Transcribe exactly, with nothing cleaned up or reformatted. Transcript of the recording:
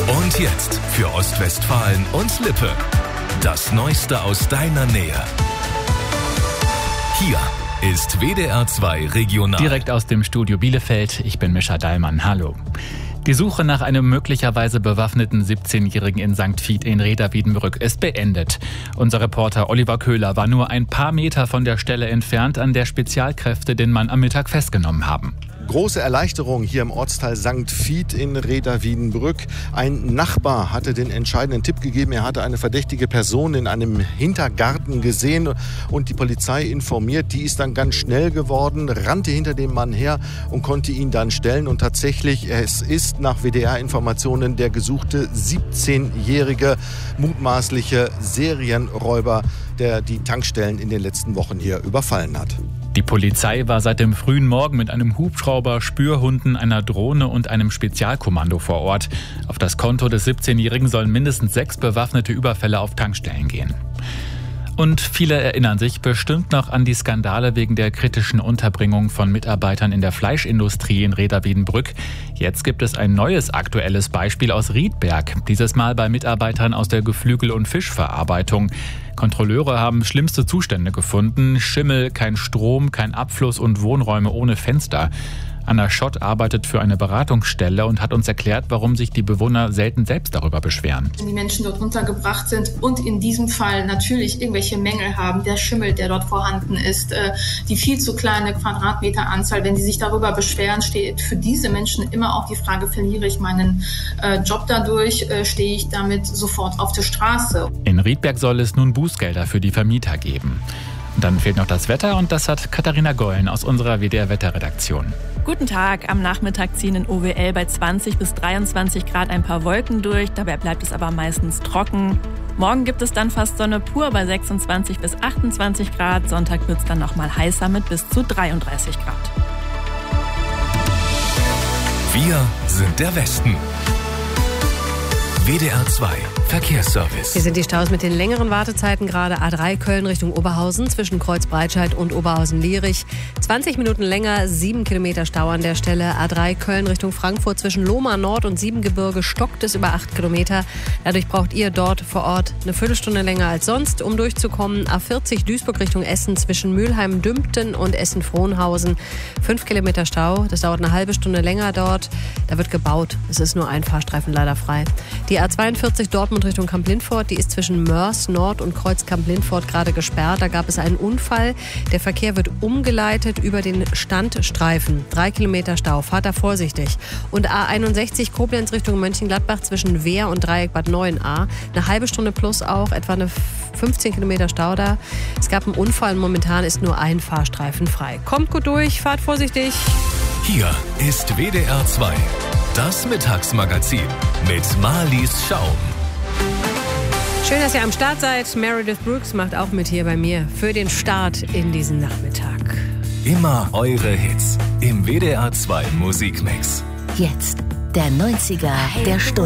Und jetzt für Ostwestfalen und Lippe. Das Neueste aus deiner Nähe. Hier ist W D R zwei Regional. Direkt aus dem Studio Bielefeld. Ich bin Mischa Dallmann. Hallo. Die Suche nach einem möglicherweise bewaffneten siebzehnjährigen in Sankt Vith in Rheda-Wiedenbrück ist beendet. Unser Reporter Oliver Köhler war nur ein paar Meter von der Stelle entfernt, an der Spezialkräfte den Mann am Mittag festgenommen haben. Große Erleichterung hier im Ortsteil Sankt Vith in Rheda-Wiedenbrück. Ein Nachbar hatte den entscheidenden Tipp gegeben. Er hatte eine verdächtige Person in einem Hintergarten gesehen und die Polizei informiert. Die ist dann ganz schnell geworden, rannte hinter dem Mann her und konnte ihn dann stellen. Und tatsächlich, es ist nach W D R-Informationen der gesuchte siebzehnjährige mutmaßliche Serienräuber, der die Tankstellen in den letzten Wochen hier überfallen hat. Die Polizei war seit dem frühen Morgen mit einem Hubschrauber, Spürhunden, einer Drohne und einem Spezialkommando vor Ort. Auf das Konto des siebzehnjährigen sollen mindestens sechs bewaffnete Überfälle auf Tankstellen gehen. Und viele erinnern sich bestimmt noch an die Skandale wegen der kritischen Unterbringung von Mitarbeitern in der Fleischindustrie in Rheda-Wiedenbrück. Jetzt gibt es ein neues aktuelles Beispiel aus Riedberg, dieses Mal bei Mitarbeitern aus der Geflügel- und Fischverarbeitung. Kontrolleure haben schlimmste Zustände gefunden: Schimmel, kein Strom, kein Abfluss und Wohnräume ohne Fenster. Anna Schott arbeitet für eine Beratungsstelle und hat uns erklärt, warum sich die Bewohner selten selbst darüber beschweren. Wenn die Menschen dort untergebracht sind und in diesem Fall natürlich irgendwelche Mängel haben, der Schimmel, der dort vorhanden ist, die viel zu kleine Quadratmeteranzahl, wenn die sich darüber beschweren, steht für diese Menschen immer auch die Frage, verliere ich meinen Job dadurch, stehe ich damit sofort auf der Straße. In Riedberg soll es nun Bußgelder für die Vermieter geben. Und dann fehlt noch das Wetter und das hat Katharina Gollen aus unserer W D R-Wetterredaktion. Guten Tag. Am Nachmittag ziehen in O W L bei zwanzig bis dreiundzwanzig Grad ein paar Wolken durch. Dabei bleibt es aber meistens trocken. Morgen gibt es dann fast Sonne pur bei sechsundzwanzig bis achtundzwanzig Grad. Sonntag wird es dann noch mal heißer mit bis zu dreiunddreißig Grad. Wir sind der Westen. W D R zwei Verkehrsservice. Hier sind die Staus mit den längeren Wartezeiten, gerade A drei Köln Richtung Oberhausen zwischen Kreuzbreitscheid und Oberhausen-Lierich. zwanzig Minuten länger, sieben Kilometer Stau an der Stelle. A drei Köln Richtung Frankfurt zwischen Lohmar Nord und Siebengebirge stockt es über acht Kilometer. Dadurch braucht ihr dort vor Ort eine Viertelstunde länger als sonst, um durchzukommen. A vierzig Duisburg Richtung Essen zwischen Mülheim-Dümpten und Essen-Frohnhausen. fünf Kilometer Stau, das dauert eine halbe Stunde länger dort. Da wird gebaut, es ist nur ein Fahrstreifen leider frei. Die A zweiundvierzig Dortmund Richtung Kamp-Lindfort, die ist zwischen Mörs Nord und Kreuz Kamp-Lindfort gerade gesperrt. Da gab es einen Unfall. Der Verkehr wird umgeleitet über den Standstreifen. Drei Kilometer Stau. Fahrt da vorsichtig. Und A einundsechzig Koblenz Richtung Mönchengladbach zwischen Wehr und Dreieck Bad Neuenahr. Eine halbe Stunde plus auch, etwa eine fünfzehn Kilometer Stau da. Es gab einen Unfall und momentan ist nur ein Fahrstreifen frei. Kommt gut durch, fahrt vorsichtig. Hier ist W D R zwei. Das Mittagsmagazin mit Marlies Schaum. Schön, dass ihr am Start seid. Meredith Brooks macht auch mit hier bei mir für den Start in diesen Nachmittag. Immer eure Hits im W D R zwei Musikmix. Jetzt der neunziger der Stunde.